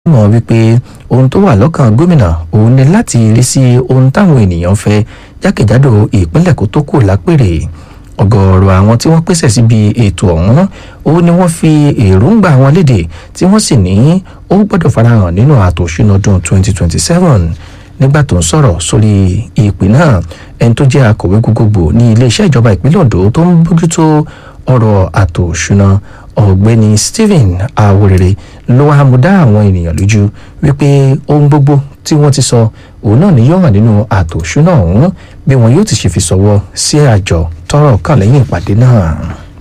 mọ̀ wípé ohun tó wà lọ́kàn gómìnà òun ni láti rí sí ohun táwọn ènìyàn fẹ́ jákèjádò ìpínlẹ̀ kó tó kù lápèrè. Ọ̀gọ̀ọ̀rọ̀ àwọn tí wọ́n pèsè síbi ètò ọ̀hún ó ní wọ́n fi èròǹgbà wọn léde tí wọ́n sì ní ó gbọ́dọ̀ farahàn nínú ààtò ìṣúná ọdún 2027. Nígbà tó ń sọ̀rọ̀ sórí ìpè náà, ẹni tó jẹ́ akọ̀wé gbogbogbò ní iléeṣẹ́ ìjọba ìpínlẹ̀ Ondo tó ń bójútó ọ̀rọ̀ ààtò ìṣúná ọ̀gbẹ́ni Stephen Aworere ló wá mú dá àwọn ènìyàn lójú wípé ohun gbogbo tí wọ́n ti sọ òun náà ni yóò hàn nínú ààtò ìṣúná ọ̀hún bí wọn yóò ti ṣe fi ṣọwọ́ sí àjọ tọ́rọ̀ kàn lẹ́yìn ìpàdé náà.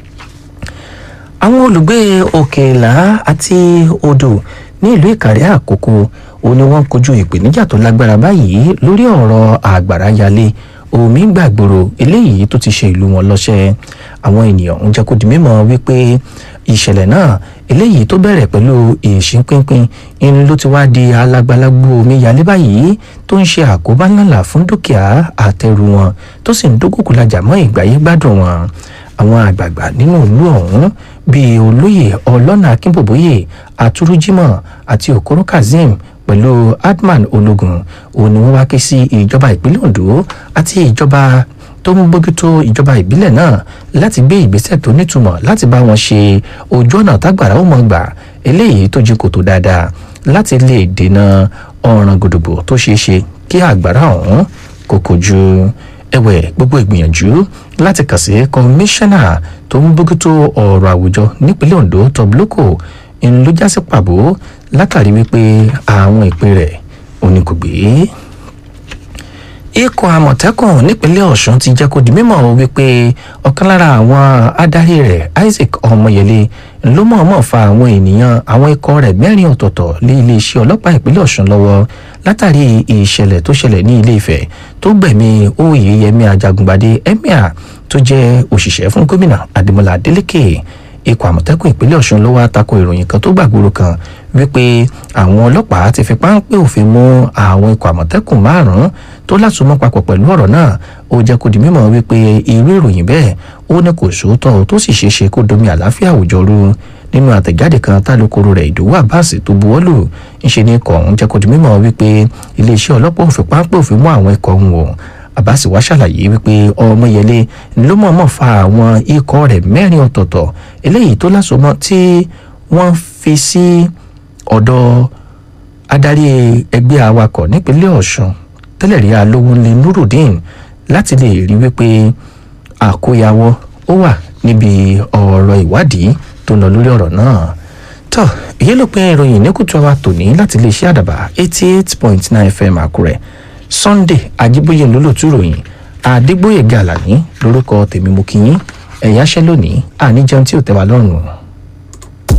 Àwọn olùgbé Òkèlà àti Odò ní ìlú Ìkàrẹ́ Àkókò òun ni wọ́n kojú ìpèníjà tó lágbára báyìí lórí ọ̀rọ̀ àgbàrá yalé omi gbàgbòrò eléyìí tó ti ṣe ìlú wọn lọ́ṣẹ́. Àwọn ènìyàn ń jẹ́ kó di mímọ̀ wípé ìṣẹ̀lẹ̀ náà eléyìí tó bẹ̀rẹ̀ pẹ̀lú ìṣínpínpín ń ló ti wá di alágbálágbó omi yalé báyìí tó ń ṣe àkóbá ńláńlá fún dúkìá àtẹrù wọn tó sì ń dúnkùkù lajà mọ́ ìgbáyé gbádùn wọn. Àwọn àgbààgbà nínú ìlú ọ̀hún bíi olóyè Ọlọ́nà Akínbòbóyè, Àtúrújímọ̀ àti Òkúrú Kazeem pẹ̀lú Adman Ológun òun ni wọ́n wá ké sí ìjọba ìpínlẹ̀ Ondo àti ìjọba tó ń bójútó ìjọba ìbílẹ̀ náà láti gbé ìgbésẹ̀ tó nítumọ̀ láti bá wọn ṣe ojú ọ̀nà tágbàrá ó mọ̀ gbà eléyìí tó jí kòtò dáadáa láti lè dènà ọ̀ràn gòdògbò tó ṣeé ṣe kí àgbàrá ọ̀hún kò kojú. Ẹ̀wẹ̀, gbogbo ìgbìyànjú láti kàn sí kọmíṣánná tó ń bójútó ọ̀rọ̀ àwùjọ nípínlẹ̀ Ondo Tọ́blókò ń ló já sí pàbó látàrí wípé àwọn ìpè rẹ̀ òní kò gbé. Ikọ̀ Àmọ̀tẹ́kùn nípínlẹ̀ Ọ̀ṣun ti jẹ́ kó di mímọ̀ wípé ọ̀kan lára àwọn adarí rẹ̀ Isaac Ọmọyẹlé ló mọ̀ọ́mọ̀ fa àwọn ènìyàn àwọn ikọ̀ rẹ̀ 4 ọ̀tọ̀ọ̀tọ̀ lé iléeṣẹ́ ọlọ́pàá ìpínlẹ̀ Ọ̀ṣun lọ́wọ́ látàrí ìṣẹ̀lẹ̀ tó ṣẹlẹ̀ ní Ilé Ifẹ̀ tó gbẹ̀mí Oyèyẹmí Ajagungbadé Emir tó jẹ́ òṣìṣẹ́ fún gómìnà Adémọ́lá Adélékè. Ikọ̀ Àmọ̀tẹ́kùn ìpínlẹ̀ Ọ̀ṣun ló wá tako ìròyìn kan tó gbàgbóró kan wípé àwọn ọlọ́pàá ti fi páńpẹ́ òfin mú àwọn ikọ̀ Àmọ̀tẹ́kùn 5 tó lásùmọ́ papọ̀ pẹ̀lú ọ̀rọ̀ náà. Ó jẹ́ kó di mímọ̀ wípé irú ìròyìn bẹ́ẹ̀ ó ní kò sóòótọ́ tó sì ṣeéṣe kó domi àlàáfíà àwùjọ rú. Nínú àtẹ̀jáde kan tálùkòrò rẹ̀ Ìdòwú Abbas tó buwọ́lù ńṣe ní ikọ̀ ọ̀hún jẹ́ kó di mímọ̀ wípé iléeṣẹ́ ọlọ́pàá ò fi páńpẹ́ òfin mú àwọn ikọ̀ ọ̀hún wò. Abbas wá ṣàlàyé wípé Ọmọyẹlé ló mọ̀ọ́mọ̀ fa àwọn ikọ̀ rẹ̀ 4 ọ̀tọ̀ọ̀tọ̀ eléyìí tó lásomọ́ tí wọ́n fi sí ọ̀dọ̀ adarí ẹgbẹ́ awakọ̀ nípínlẹ̀ Ọ̀ṣun tẹ́lẹ̀ rí Alówónlé Nurudeen láti lè rí wípé àkóyawọ́ ó wà níbi ọ̀rọ̀ ìwádìí tó ń lọ lórí ọ̀rọ̀ náà. Tó èyí ló pín ìròyìn ní kùtù àwa tòní láti iléeṣẹ́ Àdàbà 88.9 FM Àkúrẹ́. Sunday Ajíbóyè lólótú ròyìn, Adégbóyèga Àlàní lórúkọ tèmi. Mo kí yín ẹ̀yáṣẹ́ lónìí àníjẹun tí ò tẹ́ wa lọ́rùn.